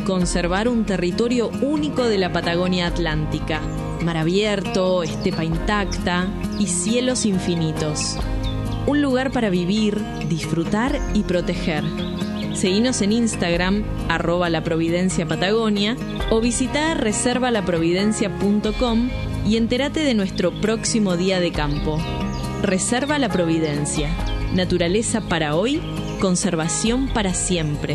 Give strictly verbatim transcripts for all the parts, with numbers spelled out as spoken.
conservar un territorio único de la Patagonia Atlántica. Mar abierto, estepa intacta y cielos infinitos. Un lugar para vivir, disfrutar y proteger. Seguinos en Instagram, arroba La Providencia Patagonia, o visita reserva la providencia punto com y entérate de nuestro próximo día de campo. Reserva La Providencia. Naturaleza para hoy, conservación para siempre.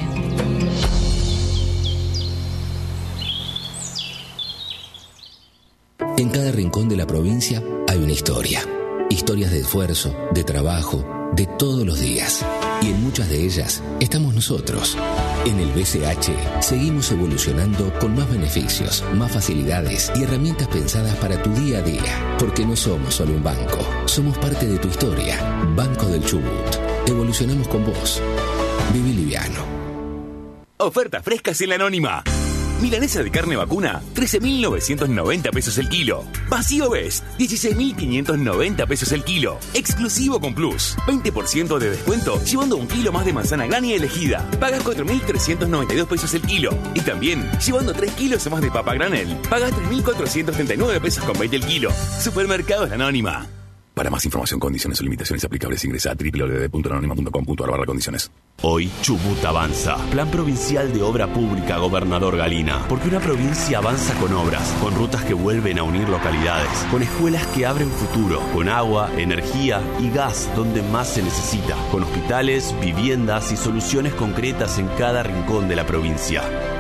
En cada rincón de la provincia hay una historia. Historias de esfuerzo, de trabajo, de todos los días. Y en muchas de ellas estamos nosotros. En el B C H seguimos evolucionando con más beneficios, más facilidades y herramientas pensadas para tu día a día. Porque no somos solo un banco, somos parte de tu historia. Banco del Chubut. Evolucionamos con vos. Viví liviano. Ofertas frescas en la Anónima. Milanesa de carne vacuna, trece mil novecientos noventa pesos el kilo. Vacío Best, dieciséis mil quinientos noventa pesos el kilo. Exclusivo con Plus, veinte por ciento de descuento llevando un kilo más de manzana grania elegida. Pagas cuatro mil trescientos noventa y dos pesos el kilo. Y también, llevando tres kilos o más de papa granel, pagas tres mil cuatrocientos treinta y nueve pesos con veinte el kilo. Supermercados La Anónima. Para más información, condiciones o limitaciones aplicables, ingresa a doble u doble u doble u punto anónima punto com punto a r barra condiciones. Hoy, Chubut avanza. Plan Provincial de Obra Pública, Gobernador Galina. Porque una provincia avanza con obras, con rutas que vuelven a unir localidades, con escuelas que abren futuro, con agua, energía y gas donde más se necesita, con hospitales, viviendas y soluciones concretas en cada rincón de la provincia.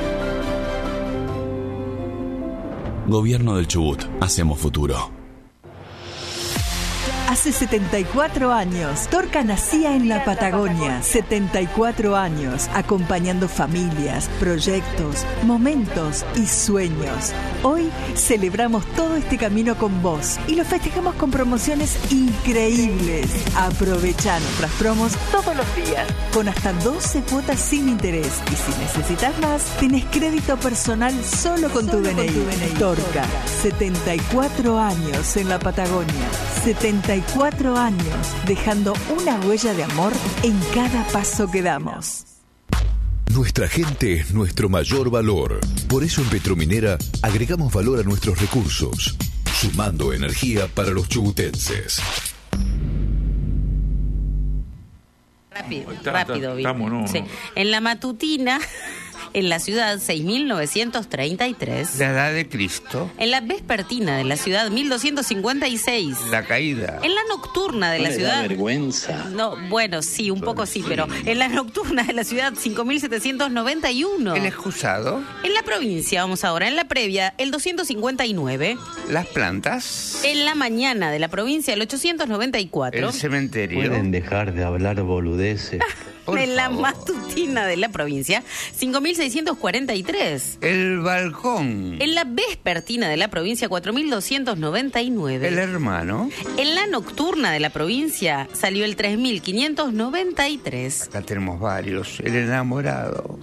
Gobierno del Chubut. Hacemos futuro. Hace setenta y cuatro años, Torca nacía en la Patagonia. setenta y cuatro años, acompañando familias, proyectos, momentos y sueños. Hoy celebramos todo este camino con vos y lo festejamos con promociones increíbles. Aprovecha nuestras promos todos los días, con hasta doce cuotas sin interés. Y si necesitas más, tenés crédito personal solo con tu D N I. Torca, setenta y cuatro años en la Patagonia. setenta y cuatro años, dejando una huella de amor en cada paso que damos. Nuestra gente es nuestro mayor valor. Por eso en Petrominera agregamos valor a nuestros recursos, sumando energía para los chubutenses. Rápido, Está, rápido. está, estamos, no, sí. no. En la matutina, en la ciudad, seis mil novecientos treinta y tres. La edad de Cristo. En la vespertina de la ciudad, mil doscientos cincuenta y seis. La caída. En la nocturna de ¿No la le ciudad. da vergüenza? No, bueno, sí, un poco sí, pero en la nocturna de la ciudad, cinco mil setecientos noventa y uno. El excusado. En la provincia, vamos ahora, en la previa, el doscientos cincuenta y nueve. Las plantas. En la mañana de la provincia, el ochocientos noventa y cuatro. El cementerio. Pueden dejar de hablar boludeces. Por en la favor. matutina de la provincia, cinco mil seiscientos cuarenta y tres. El balcón. En la vespertina de la provincia, cuatro mil doscientos noventa y nueve. El hermano. En la nocturna de la provincia salió el tres mil quinientos noventa y tres. Acá tenemos varios. El enamorado.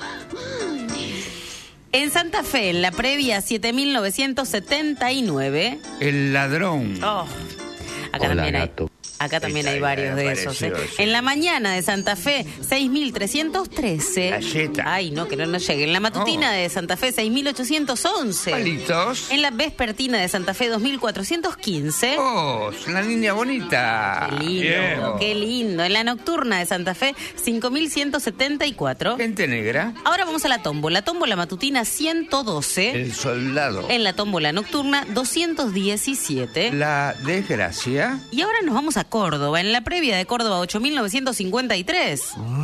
En Santa Fe, en la previa, siete mil novecientos setenta y nueve. El ladrón. Oh, acá Hola, también hay. gato. Acá también Ahí hay está, varios ahí de apareció, esos. ¿eh? sí. En la mañana de Santa Fe, seis mil trescientos trece. Galleta. Ay, no, que no nos llegue. En la matutina Oh. de Santa Fe, seis mil ochocientos once. Palitos. En la vespertina de Santa Fe, dos mil cuatrocientos quince. Oh, la niña bonita. Qué lindo, Bien. qué lindo. En la nocturna de Santa Fe, cinco mil ciento setenta y cuatro. Gente negra. Ahora vamos a la tómbola. Tómbola matutina, ciento doce. El soldado. En la tómbola nocturna, doscientos diecisiete. La desgracia. Y ahora nos vamos a Córdoba. En la previa de Córdoba, ocho mil novecientos cincuenta y tres.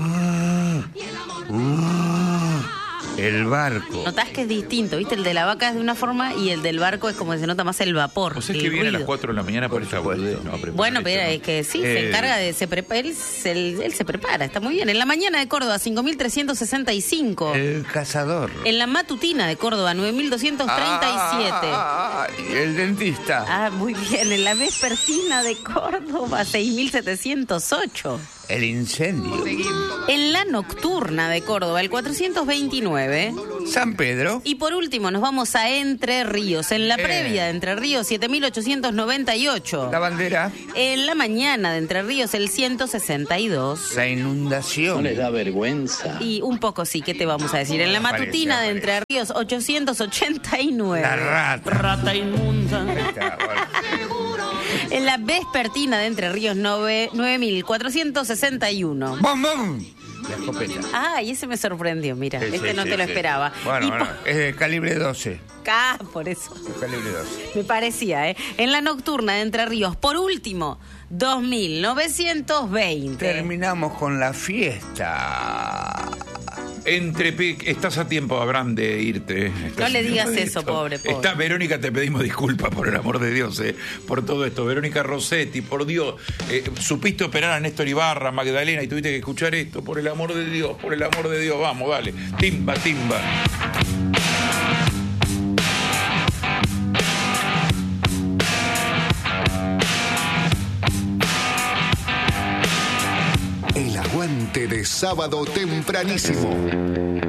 El barco. Notás que es distinto, ¿viste? El de la vaca es de una forma y el del barco es como que se nota más el vapor. O sea, es el que viene a ruido. las cuatro de la mañana por esa boludez. No, Bueno, pero es que sí, se Eh. encarga de... Se prepa- él, se, él se prepara, está muy bien. En la mañana de Córdoba, cinco mil trescientos sesenta y cinco. El cazador. En la matutina de Córdoba, nueve mil doscientos treinta y siete. Ah, el dentista. Ah, muy bien. En la vespertina de Córdoba, seis mil setecientos ocho. El incendio. En la nocturna de Córdoba, el cuatrocientos veintinueve. San Pedro. Y por último nos vamos a Entre Ríos. En la Eh. previa de Entre Ríos, siete mil ochocientos noventa y ocho. La bandera. En la mañana de Entre Ríos, el ciento sesenta y dos. La inundación. ¿No les da vergüenza? Y un poco sí, ¿qué te vamos a decir? En la matutina de Entre Ríos, ochocientos ochenta y nueve. La rata. Rata inmunda. Ahí está, bueno. En la vespertina de Entre Ríos, nueve mil cuatrocientos sesenta y uno. ¡Bum, bum! La escopeta. Ah, y ese me sorprendió, mira, Sí, este sí, no sí, te lo sí. esperaba. Bueno, Y bueno, po- es de calibre doce. Ah, por eso. Calibre doce. Me parecía, ¿eh? En la nocturna de Entre Ríos, por último, dos mil novecientos veinte. Terminamos con la fiesta. Entre Pic, estás a tiempo, Abraham, de irte. Estás No le a digas tiempo de eso, esto. pobre, pobre. Está Verónica, te pedimos disculpas por el amor de Dios, eh, por todo esto. Verónica Rossetti, por Dios, eh, supiste operar a Néstor Ibarra, Magdalena, y tuviste que escuchar esto, por el amor de Dios, por el amor de Dios, vamos, dale. Timba, timba. El aguante de sábado tempranísimo.